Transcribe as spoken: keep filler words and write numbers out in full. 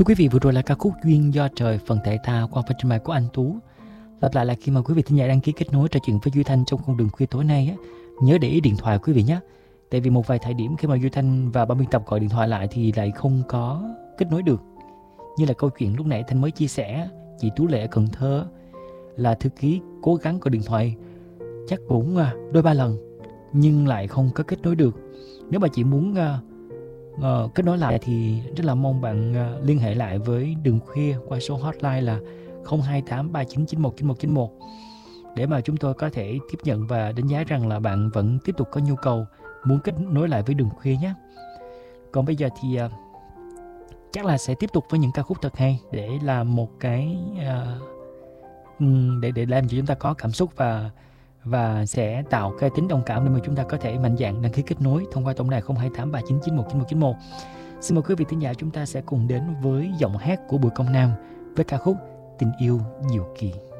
Thưa quý vị, vừa rồi là ca khúc Duyên Do Trời phần thể thao qua phần trình bày của anh Tú. Lặp lại là khi mà quý vị thính giả đăng ký kết nối trò chuyện với Duy Thanh trong khung đường khuya tối nay á, nhớ để ý điện thoại quý vị nhé. Tại vì một vài thời điểm khi mà Duy Thanh và ban biên tập gọi điện thoại lại thì lại không có kết nối được. Như là câu chuyện lúc nãy Thanh mới chia sẻ, chị Tú Lệ ở Cần Thơ là thư ký cố gắng gọi điện thoại chắc cũng đôi ba lần nhưng lại không có kết nối được. Nếu mà chị muốn uh, uh, kết nối lại thì rất là mong bạn uh, liên hệ lại với Đường Khuya qua số hotline là không hai tám ba chín chín một chín một chín một để mà chúng tôi có thể tiếp nhận và đánh giá rằng là bạn vẫn tiếp tục có nhu cầu muốn kết nối lại với Đường Khuya nhé. Còn bây giờ thì uh, chắc là sẽ tiếp tục với những ca khúc thật hay để làm một cái uh, để để làm cho chúng ta có cảm xúc và và sẽ tạo cái tính đồng cảm để mà chúng ta có thể mạnh dạn đăng ký kết nối thông qua tổng đài không hai tám ba chín chín một chín một chín một. Xin mời quý vị thính giả, chúng ta sẽ cùng đến với giọng hát của Bùi Công Nam với ca khúc Tình Yêu Diệu Kỳ.